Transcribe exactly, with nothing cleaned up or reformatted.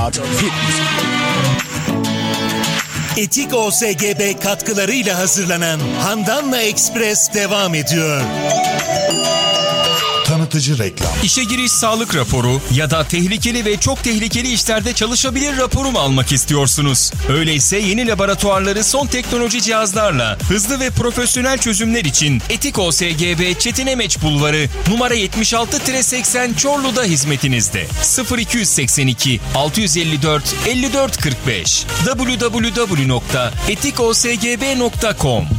Start Fit Müzik. Etik O S G B katkılarıyla hazırlanan Handan'la Ekspres devam ediyor. Tanıtıcı reklam. İşe giriş sağlık raporu ya da tehlikeli ve çok tehlikeli işlerde çalışabilir raporu mu almak istiyorsunuz? Öyleyse yeni laboratuvarları son teknoloji cihazlarla hızlı ve profesyonel çözümler için Etik O S G B Çetinemeç Bulvarı numara yetmiş altı seksen Çorlu'da hizmetinizde. sıfır iki seksen iki altı yüz elli dört elli dört kırk beş double-u double-u double-u nokta etik o s g b nokta com